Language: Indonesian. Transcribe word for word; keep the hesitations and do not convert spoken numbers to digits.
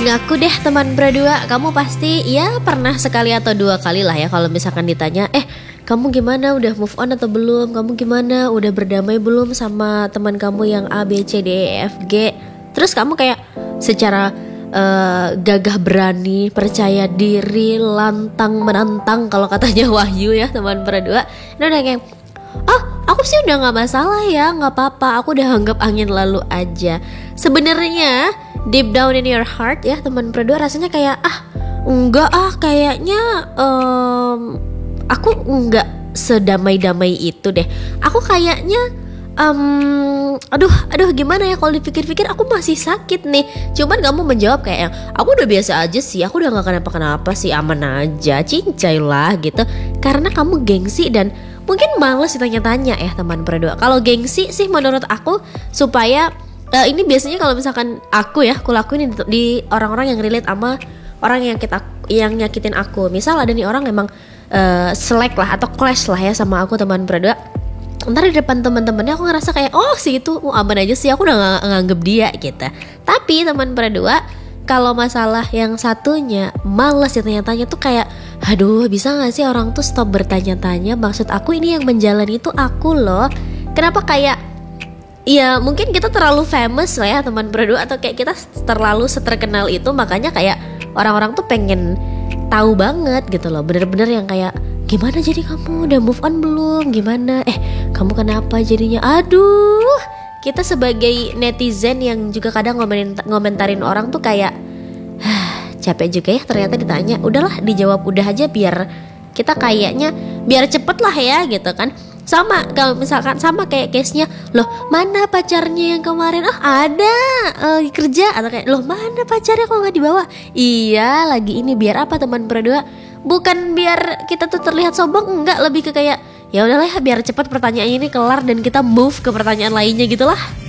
Ngaku deh teman berdua, kamu pasti ya pernah sekali atau dua kali lah ya kalau misalkan ditanya, eh kamu gimana, udah move on atau belum? Kamu gimana, udah berdamai belum sama teman kamu yang A, B, C, D, E, F, G? Terus kamu kayak secara uh, gagah berani, percaya diri, lantang menantang kalau katanya Wahyu ya teman berdua. Ini udah kayak, oh aku sih udah gak masalah ya, gak apa-apa, aku udah anggap angin lalu aja. Sebenarnya deep down in your heart ya teman berdua rasanya kayak ah enggak ah kayaknya um, aku enggak sedamai-damai itu deh. Aku kayaknya um, aduh aduh gimana ya kalau dipikir-pikir aku masih sakit nih. Cuman kamu menjawab kayak yang aku udah biasa aja sih, aku udah gak kenapa-kenapa sih, aman aja, cincai lah gitu. Karena kamu gengsi dan mungkin males ditanya-tanya ya teman berdua. Kalau gengsi sih menurut aku supaya Uh, ini biasanya kalau misalkan aku ya, aku lakuin di, di orang-orang yang relate sama orang yang kita yang nyakitin aku. Misal ada nih orang emang uh, selek lah atau clash lah ya sama aku teman berdua. Ntar di depan teman-temannya aku ngerasa kayak oh sih itu mau aman aja sih, aku udah ng- nganggep dia gitu. Tapi teman berdua kalau masalah yang satunya males ditanya-tanya tuh kayak aduh bisa gak sih orang tuh stop bertanya-tanya. Maksud aku ini yang menjalani itu aku loh. Kenapa kayak ya mungkin kita terlalu famous lah ya teman berdua, atau kayak kita terlalu seterkenal itu, makanya kayak orang-orang tuh pengen tahu banget gitu loh. Bener-bener yang kayak gimana jadi kamu udah move on belum, gimana eh kamu kenapa jadinya. Aduh, kita sebagai netizen yang juga kadang ngomentarin, ngomentarin orang tuh kayak capek juga ya ternyata ditanya. Udahlah dijawab udah aja biar kita kayaknya biar cepet lah ya gitu kan. Sama kalau misalkan sama kayak case-nya, loh mana pacarnya yang kemarin? Oh ada uh, kerja, atau kayak loh mana pacarnya kok nggak dibawa? Iya lagi ini, biar apa teman berdua? Bukan biar kita tuh terlihat sombong, enggak, lebih ke kayak ya udahlah biar cepat pertanyaan ini kelar dan kita move ke pertanyaan lainnya gitulah.